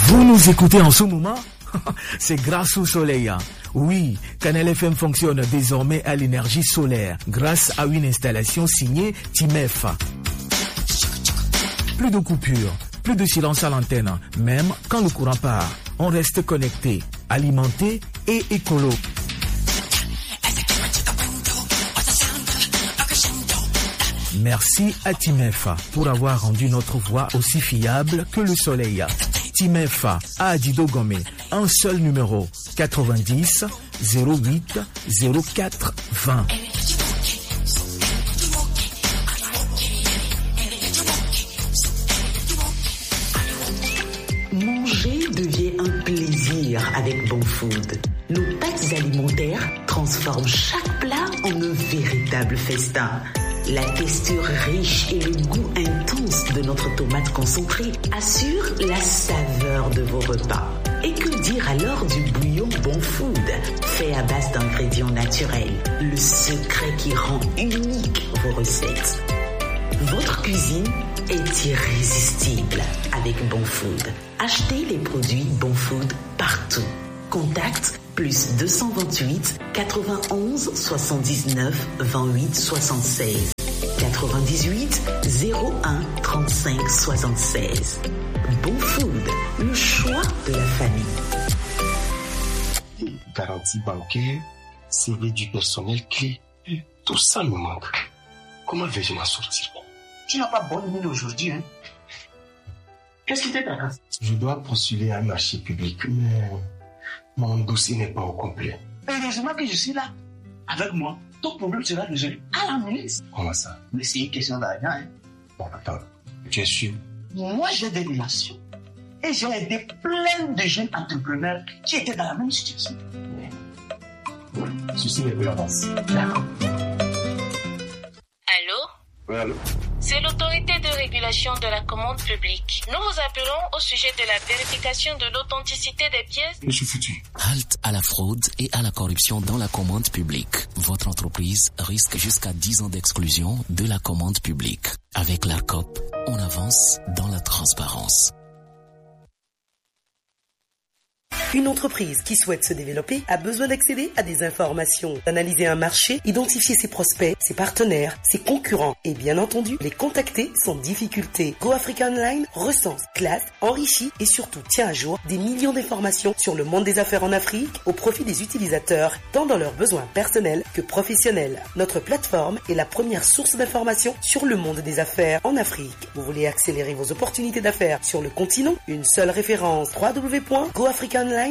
Vous nous écoutez en ce moment? C'est grâce au soleil. Oui, Canal FM fonctionne désormais à l'énergie solaire grâce à une installation signée Timef. Plus de coupures, plus de silence à l'antenne, même quand le courant part. On reste connecté, alimenté et écolo. Merci à Timef pour avoir rendu notre voix aussi fiable que le soleil. Timef à Adido Gomé, un seul numéro, 90 08 04 20. Manger devient un plaisir avec Bon Food. Nos pâtes alimentaires transforment chaque plat en un véritable festin. La texture riche et le goût intense de notre tomate concentrée assurent la saveur de vos repas. Et que dire alors du bouillon Bon Food, fait à base d'ingrédients naturels, le secret qui rend unique vos recettes. Votre cuisine est irrésistible avec Bon Food. Achetez les produits Bon Food partout. Contact plus 228 91 79 28 76 98 01 35 76. Bon Food, le choix de la famille. Garantie bancaire, CV du personnel clé, tout ça me manque. Comment vais-je m'en sortir? Tu n'as pas bonne mine aujourd'hui, hein? Qu'est-ce qui t'intéresse? Je dois postuler à un marché public, mais mon dossier n'est pas au complet. Heureusement que je suis là. Avec moi, ton problème sera résolu à la minute. Comment ça? Mais c'est une question d'argent, hein? Bon, attends, tu es sûr? Moi, j'ai des relations. Et j'ai aidé plein de jeunes entrepreneurs qui étaient dans la même situation. Ceci n'est plus avance. D'accord. Allô? Oui, allô? C'est l'autorité de régulation de la commande publique. Nous vous appelons au sujet de la vérification de l'authenticité des pièces. Je suis foutu. Halte à la fraude et à la corruption dans la commande publique. Votre entreprise risque jusqu'à 10 ans d'exclusion de la commande publique. Avec l'ARCOP, on avance dans la transparence. Une entreprise qui souhaite se développer a besoin d'accéder à des informations, d'analyser un marché, identifier ses prospects, ses partenaires, ses concurrents et bien entendu les contacter sans difficulté. Go Africa Online recense, classe, enrichit et surtout tient à jour des millions d'informations sur le monde des affaires en Afrique au profit des utilisateurs, tant dans leurs besoins personnels que professionnels. Notre plateforme est la première source d'informations sur le monde des affaires en Afrique. Vous voulez accélérer vos opportunités d'affaires sur le continent? Une seule référence, www.goafricaonline.com.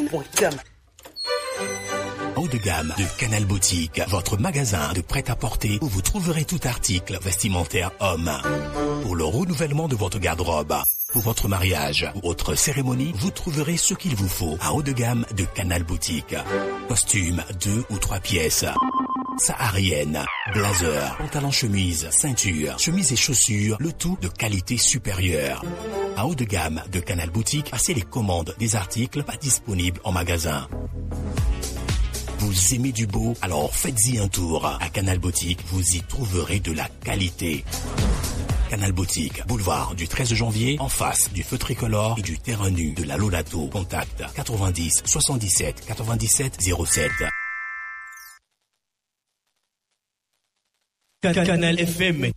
Haut de gamme de Canal Boutique, votre magasin de prêt-à-porter où vous trouverez tout article vestimentaire homme. Pour le renouvellement de votre garde-robe, pour votre mariage ou autre cérémonie, vous trouverez ce qu'il vous faut à haut de gamme de Canal Boutique. Costumes 2 ou 3 pièces, saharienne, blazer, pantalon chemise, ceinture, chemise et chaussures, le tout de qualité supérieure. À haut de gamme de Canal Boutique, passez les commandes des articles pas disponibles en magasin. Vous aimez du beau? Alors faites-y un tour. À Canal Boutique, vous y trouverez de la qualité. Canal Boutique, boulevard du 13 janvier, en face du feu tricolore et du terrain nu de la Lolato. Contact 90 77 97 07. Canal FM.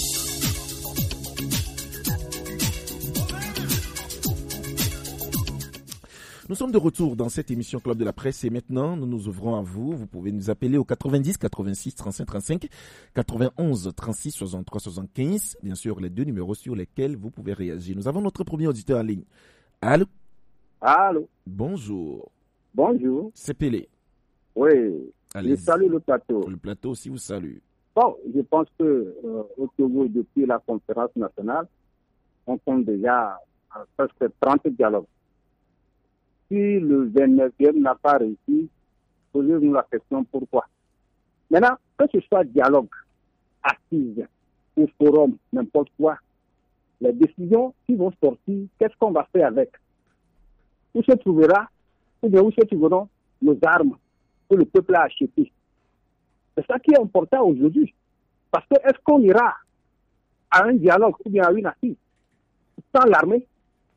Nous sommes de retour dans cette émission Club de la Presse et maintenant nous nous ouvrons à vous. Vous pouvez nous appeler au 90 86 35 35 91 36 63 75. Bien sûr, les deux numéros sur lesquels vous pouvez réagir. Nous avons notre premier auditeur en ligne. Allô? Allô? Bonjour. Bonjour. C'est Pelé. Oui. Allez-y. Je salue le plateau. Le plateau aussi vous salue. Bon, je pense que au Togo, depuis la conférence nationale, on compte déjà à presque 30 dialogues. Si le 29e n'a pas réussi, posez-nous la question pourquoi. Maintenant, que ce soit dialogue, assise ou forum, n'importe quoi, les décisions qui vont sortir, qu'est-ce qu'on va faire avec? Où se trouvera, ou bien où se trouveront nos armes que le peuple a achetées? C'est ça qui est important aujourd'hui. Parce que est-ce qu'on ira à un dialogue ou bien à une assise sans l'armée?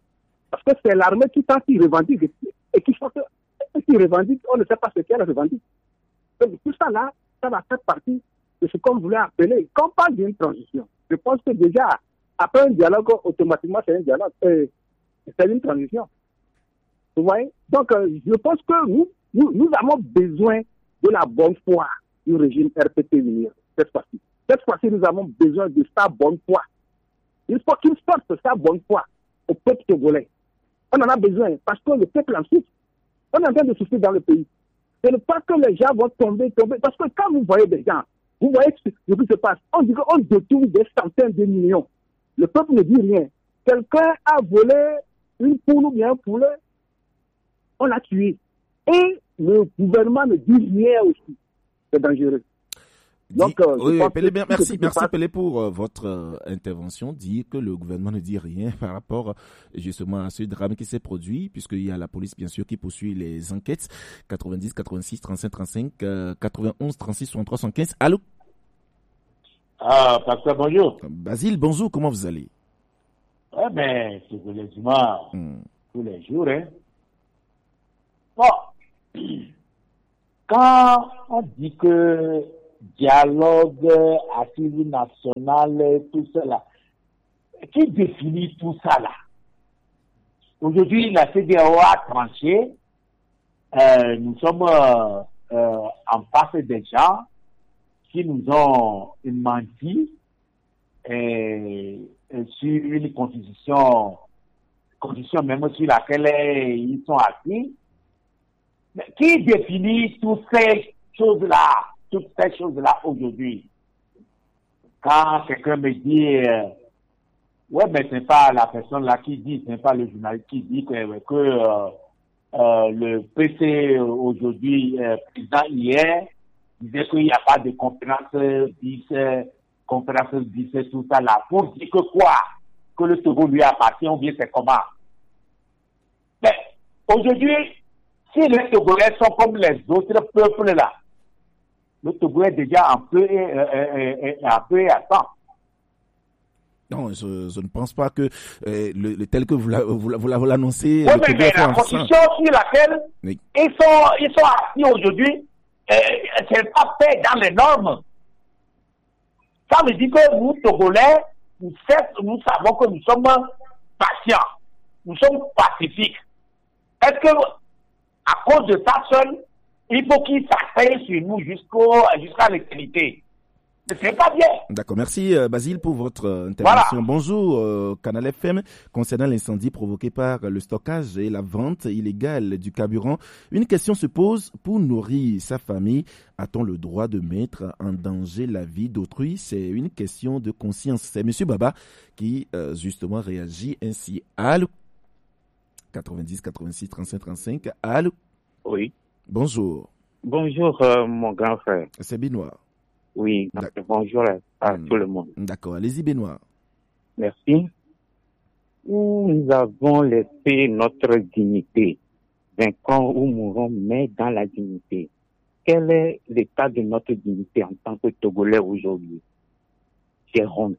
Parce que c'est l'armée qui revendique et qui revendique, on ne sait pas ce qu'elle revendique. Donc tout ça là, ça va faire partie de ce qu'on voulait appeler. Quand on parle d'une transition, je pense que déjà, après un dialogue, automatiquement c'est un dialogue, c'est une transition. Vous voyez? Donc je pense que nous avons besoin de la bonne foi du régime RPT numérique cette fois-ci. Cette fois-ci, nous avons besoin de sa bonne foi. Il faut qu'il sorte sa bonne foi au peuple togolais. On en a besoin parce que le peuple en souffre. On est en train de souffrir dans le pays. Ce n'est pas que les gens vont tomber. Parce que quand vous voyez des gens, vous voyez ce qui se passe. On dit qu'on détourne des centaines de millions. Le peuple ne dit rien. Quelqu'un a volé une poule ou bien un poulet. On l'a tué. Et le gouvernement ne dit rien aussi. C'est dangereux. Donc, oui, Pelé, merci Pelé pour votre intervention. Dire que le gouvernement ne dit rien par rapport justement à ce drame qui s'est produit, puisqu'il y a la police bien sûr qui poursuit les enquêtes. 90 86 35 35 91 36 63 75. Allô? Ah, Pasteur, bonjour. Basile, bonjour, comment vous allez? Ouais, mais c'est quasiment tous les jours, hein. Bon, quand on dit que dialogue, assise nationale, tout cela, qui définit tout ça là? Aujourd'hui, la CEDEAO a tranché. Nous sommes en face des gens qui nous ont menti sur une constitution même sur laquelle ils sont assis. Mais qui définit toutes ces choses-là aujourd'hui? Quand quelqu'un me dit, ouais, mais c'est pas la personne là qui dit, c'est pas le journaliste qui dit que le PC aujourd'hui, président hier, disait qu'il n'y a pas de conférence 10, tout ça là. Pour dire que quoi? Que le Togo lui appartient ou bien c'est comment? Mais aujourd'hui, si les Togolais sont comme les autres peuples là, le Togo est déjà un peu à temps. Non, je ne pense pas que tel que vous l'annoncez. Oui, mais la constitution sur laquelle ils sont assis aujourd'hui, c'est pas fait dans les normes. Ça veut dire que nous, Togolais, nous savons que nous sommes patients, nous sommes pacifiques. Est-ce que, à cause de ça seul, il faut qu'ils s'asseyent sur nous jusqu'à l'éternité? C'est pas bien. D'accord, merci Basile pour votre intervention. Voilà. Bonjour Canal FM. Concernant l'incendie provoqué par le stockage et la vente illégale du carburant, une question se pose: pour nourrir sa famille, a-t-on le droit de mettre en danger la vie d'autrui? C'est une question de conscience. C'est Monsieur Baba qui justement réagit ainsi. Allô? 90 86 35 35. Allô? Oui. Bonjour. Bonjour mon grand frère. C'est Benoît. Oui, bonjour à tout le monde. D'accord, allez-y Benoît. Merci. Nous avons laissé notre dignité, vainquons ou mourons, mais dans la dignité. Quel est l'état de notre dignité en tant que Togolais aujourd'hui? J'ai honte.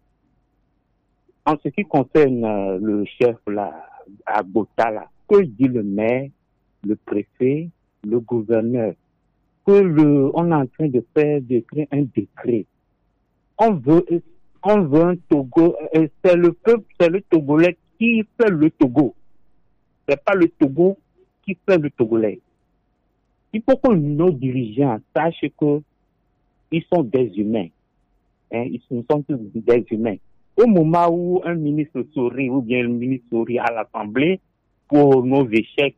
En ce qui concerne le chef là, à Botala, que dit le maire, le préfet, le gouverneur? On est en train de créer un décret. On veut un Togo, c'est le peuple, c'est le Togolais qui fait le Togo. C'est pas le Togo qui fait le Togolais. Il faut que nos dirigeants sachent que ils sont des humains. Ils sont tous des humains. Au moment où un ministre sourit ou bien le ministre sourit à l'Assemblée pour nos échecs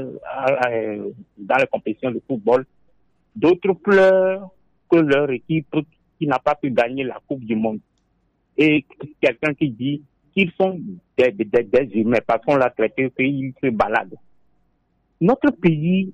dans les compétitions de football, d'autres pleurent que leur équipe qui n'a pas pu gagner la Coupe du Monde. Et quelqu'un qui dit qu'ils sont des humains parce qu'on l'a traité qu'ils se baladent. Notre pays,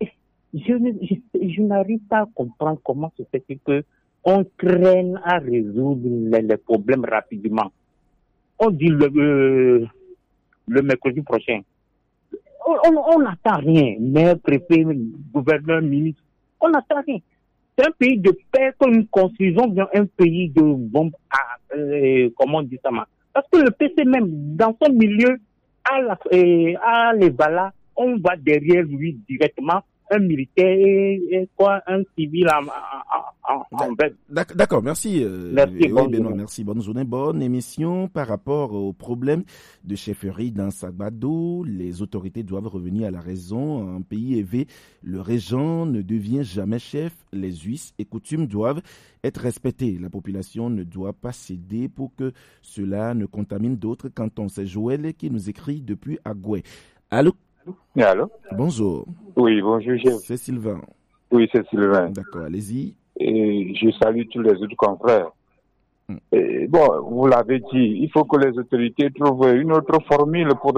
je n'arrive pas à comprendre comment se fait que on traîne à résoudre les problèmes rapidement. On dit le mercredi prochain. On n'attend rien. Maire, préfet, gouverneur, ministre. On n'attend rien. C'est un pays de paix que nous construisons bien un pays de bombes comment on dit ça? Parce que le PC même, dans son milieu, à l'Evala, on va derrière lui directement, un militaire et un civil en bête. D'accord, merci. Merci, bonne Benoît, merci. Bonne journée, bonne émission. Par rapport au problème de chefferie dans Sagbado, les autorités doivent revenir à la raison. En pays élevé, le régent ne devient jamais chef. Les us et coutumes doivent être respectés. La population ne doit pas céder pour que cela ne contamine d'autres cantons. C'est Joël qui nous écrit depuis Agoué. Allô? Allô? Bonjour. Oui, bonjour, c'est Sylvain. Oui, c'est Sylvain. D'accord, allez-y. Et je salue tous les autres confrères. Et bon, vous l'avez dit, il faut que les autorités trouvent une autre formule pour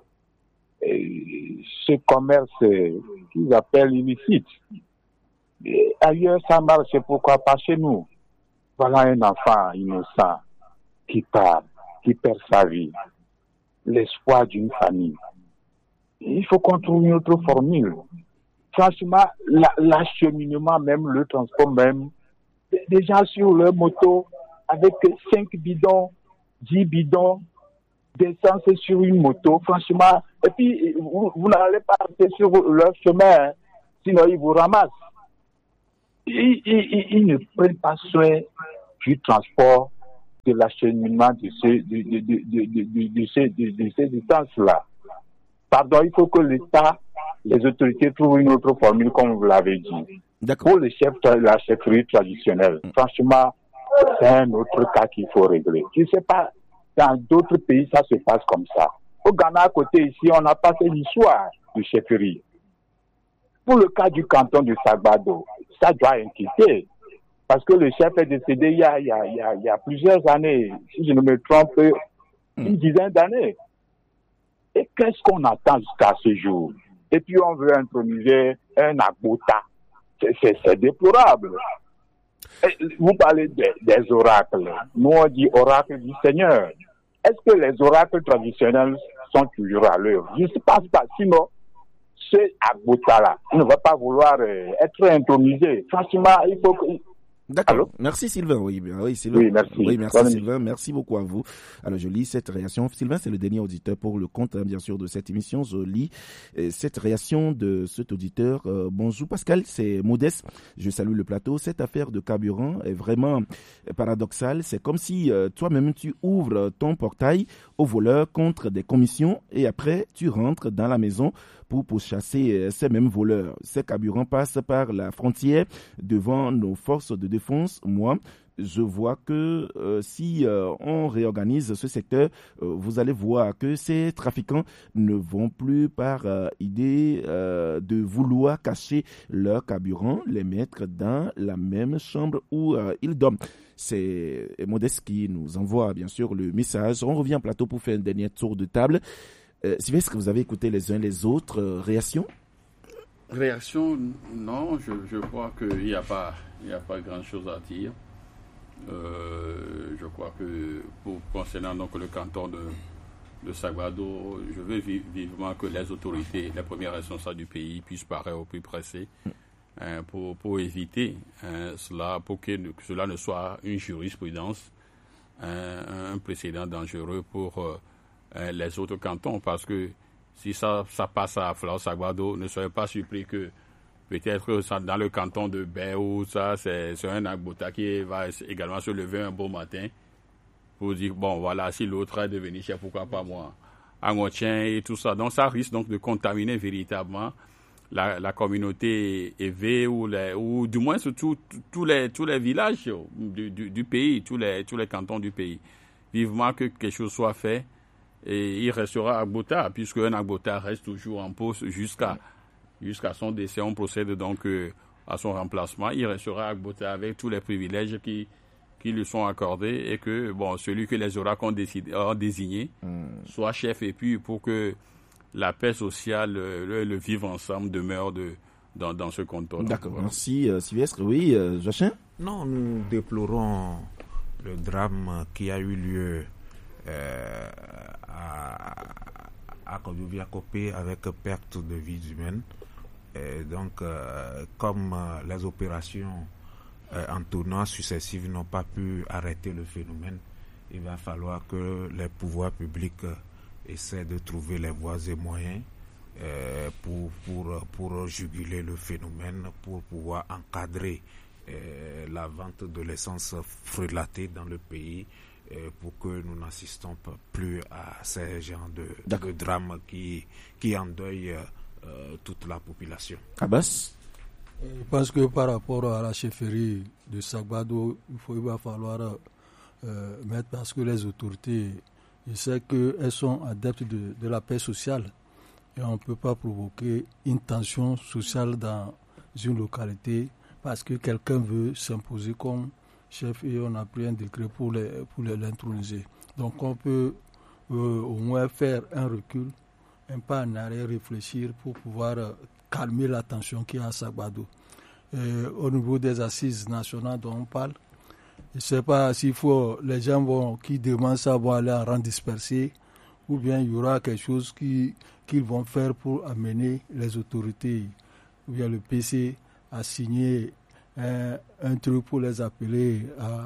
ce commerce qu'ils appellent illicite. Et ailleurs, ça marche, pourquoi pas chez nous? Voilà un enfant innocent qui part, qui perd sa vie, l'espoir d'une famille. Il faut qu'on trouve une autre formule. Franchement, l'acheminement même, le transport même, des gens sur leur moto avec 5 bidons, 10 bidons d'essence sur une moto, franchement, et puis vous n'allez pas rester sur leur chemin, sinon ils vous ramassent. Ils ne prennent pas soin du transport, de l'acheminement de ces distances-là. Pardon, il faut que l'État, les autorités trouvent une autre formule, comme vous l'avez dit. Pour les chefs, la chefferie traditionnelle, franchement, c'est un autre cas qu'il faut régler. Je ne sais pas, dans d'autres pays, ça se passe comme ça. Au Ghana, à côté ici, on n'a pas fait l'histoire de chefferie. Pour le cas du canton de Sagbado, ça doit inquiéter. Parce que le chef est décédé il y a plusieurs années, si je ne me trompe, une dizaine d'années. Et qu'est-ce qu'on attend jusqu'à ce jour? Et puis on veut introniser un Agbota. C'est déplorable. Et vous parlez des oracles. Nous on dit oracle du Seigneur. Est-ce que les oracles traditionnels sont toujours à l'œuvre? Je ne sais pas. Sinon, ce Agbota-là, il ne va pas vouloir être intronisé. Franchement, il faut que... D'accord. Allô? Merci Sylvain. Oui, Sylvain. Oui, merci. Oui, merci Sylvain. Merci beaucoup à vous. Alors, je lis cette réaction. Sylvain, c'est le dernier auditeur pour le compte, bien sûr, de cette émission. Je lis cette réaction de cet auditeur. Bonjour Pascal, c'est Modeste. Je salue le plateau. Cette affaire de carburant est vraiment paradoxale. C'est comme si toi-même tu ouvres ton portail aux voleurs contre des commissions et après tu rentres dans la maison pour chasser ces mêmes voleurs. Ces carburants passent par la frontière devant nos forces de défense. Moi, je vois que si on réorganise ce secteur, vous allez voir que ces trafiquants ne vont plus par idée de vouloir cacher leurs carburants, les mettre dans la même chambre où ils dorment. C'est Modeste qui nous envoie bien sûr le message. On revient en plateau pour faire un dernier tour de table. Sylvestre, vous avez écouté les uns les autres. Réaction? Réaction, non. Je crois qu'il n'y a pas grand-chose à dire. Je crois que concernant donc le canton de Sagbado, je veux vivement que les autorités, les premiers responsables du pays puissent paraître au plus pressé pour éviter cela, pour que cela ne soit une jurisprudence, un précédent dangereux pour les autres cantons, parce que si ça passe à Sagbado, ne soyez pas surpris que peut-être dans le canton de Béou, c'est un Agbota qui va également se lever un beau matin pour dire, bon voilà, si l'autre est devenu chef, pourquoi pas moi, Angotien et tout ça. Donc ça risque donc de contaminer véritablement la communauté éveillée ou du moins surtout tous les villages du pays, tous les cantons du pays. Vivement que quelque chose soit fait. Et il restera Agbota, puisque un Agbota reste toujours en poste jusqu'à son décès. On procède donc à son remplacement. Il restera Agbota avec tous les privilèges qui lui sont accordés et que celui que les oracles ont désigné soit chef, et puis pour que la paix sociale, le vivre ensemble demeure dans ce canton. D'accord, merci Sylvestre. Oui, Joachim? Non, nous déplorons le drame qui a eu lieu à Kodjoviakopé avec perte de vies humaines. Et donc, comme les opérations en tournant successives n'ont pas pu arrêter le phénomène, il va falloir que les pouvoirs publics essaient de trouver les voies et moyens pour juguler le phénomène, pour pouvoir encadrer la vente de l'essence frelatée dans le pays, pour que nous n'assistons plus à ces genres de drames qui endeuillent toute la population. Abbas? Je pense que par rapport à la chefferie de Sagbado, il va falloir mettre, parce que les autorités, je sais qu'elles sont adeptes de la paix sociale et on ne peut pas provoquer une tension sociale dans une localité parce que quelqu'un veut s'imposer comme chef et on a pris un décret pour l'introniser. Donc on peut au moins faire un recul, un pas en arrière, réfléchir pour pouvoir calmer la tension qu'il y a à Sagbado. Au niveau des assises nationales dont on parle, je ne sais pas s'il faut, les gens qui demandent ça vont aller en rang dispersé ou bien il y aura quelque chose qu'ils vont faire pour amener les autorités ou bien le PC à signer un truc pour les appeler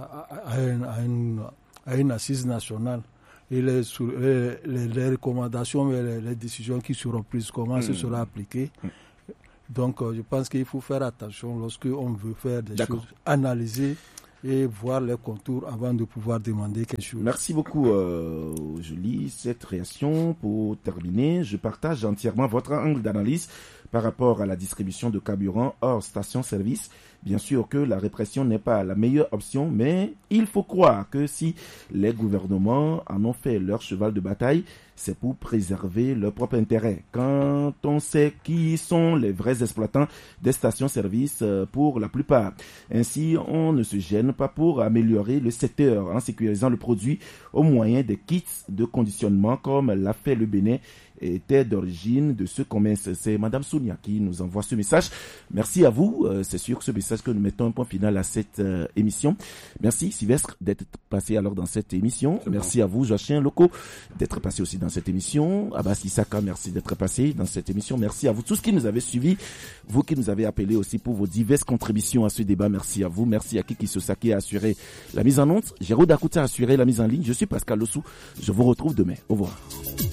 à une assise nationale. Et les recommandations, les décisions qui seront prises, comment ce sera appliqué. Donc, je pense qu'il faut faire attention lorsqu'on veut faire des choses, analyser et voir les contours avant de pouvoir demander quelque chose. Merci beaucoup, Julie. Cette réaction, pour terminer, je partage entièrement votre angle d'analyse par rapport à la distribution de carburant hors station-service. Bien sûr que la répression n'est pas la meilleure option, mais il faut croire que si les gouvernements en ont fait leur cheval de bataille, c'est pour préserver leur propre intérêt. Quand on sait qui sont les vrais exploitants des stations-service pour la plupart. Ainsi, on ne se gêne pas pour améliorer le secteur en sécurisant le produit au moyen des kits de conditionnement comme l'a fait le Bénin était d'origine de ce commerce. C'est Madame Sonia qui nous envoie ce message. Merci à vous. C'est sur ce message que nous mettons un point final à cette émission. Merci Sylvestre d'être passé alors dans cette émission. Merci à vous Joachim Loco d'être passé aussi dans cette émission. Abbas Issaka, merci d'être passé dans cette émission. Merci à vous tous qui nous avez suivis, vous qui nous avez appelés aussi pour vos diverses contributions à ce débat. Merci à vous. Merci à Kiki Sosa qui a assuré la mise en onde. Géraud Dakuta a assuré la mise en ligne. Je suis Pascal Lossou. Je vous retrouve demain. Au revoir.